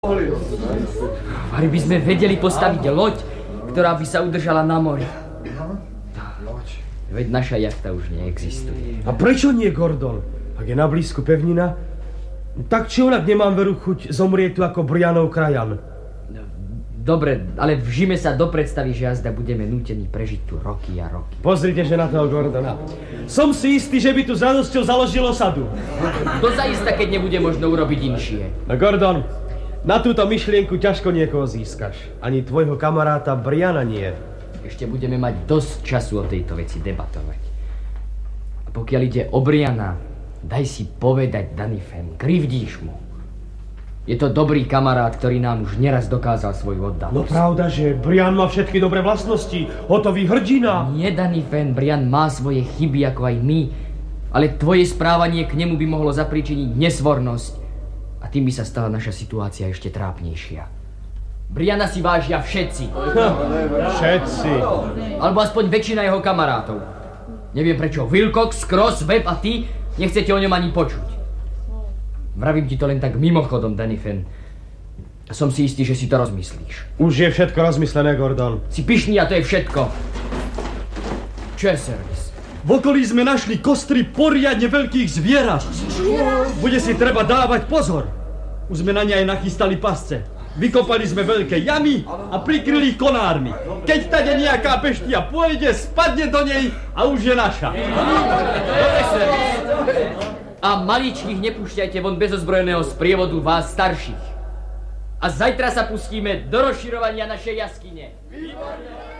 Vari by sme vedeli postaviť loď, ktorá by sa udržala na mori. Veď naša jachta už neexistuje. A prečo nie, Gordon? Ak je na blízku pevnina, tak či onak nemám veru chuť zomrieť tu ako Brianov krajan. Dobre, ale vžime sa do predstavy, že jazda budeme nútení prežiť tu roky a roky. Pozrite, že na toho Gordona. Som si istý, že by tu s radosťou založil osadu. To zaista, keď nebude možno urobiť inšie. No Gordon, na túto myšlienku ťažko niekoho získaš. Ani tvojho kamaráta Briana nie. Ešte budeme mať dosť času o tejto veci debatovať. A pokiaľ ide o Briana, daj si povedať, Danifen, krivdíš mu. Je to dobrý kamarát, ktorý nám už neraz dokázal svoju oddalosť. No pravda, že Brian má všetky dobré vlastnosti. Hotový hrdina. Nie, Danifen, Brian má svoje chyby ako aj my, ale tvoje správanie k nemu by mohlo zapríčiniť nesvornosť a tým by sa stala naša situácia ešte trápnejšia. Briana si vážia všetci. Všetci. Alebo aspoň väčšina jeho kamarátov. Neviem prečo Wilcox, Cross, Webb a ty nechcete o ňom ani počuť. Vravím ti to len tak mimochodom, Danifen. Som si istý, že si to rozmyslíš. Už je všetko rozmyslené, Gordon. Si pyšný a to je všetko. Čo je servis? V okolí sme našli kostry poriadne veľkých zvierat. Bude si treba dávať pozor. Už sme na ne aj nachystali pasce. Vykopali sme veľké jamy a prikryli ich konármi. Keď tade nejaká peštia pôjde, spadne do nej a už je naša. Dobre, servis. A maličkých nepúšťajte von bez ozbrojeného sprievodu vás starších. A zajtra sa pustíme do rozširovania našej jaskyne. Výborné!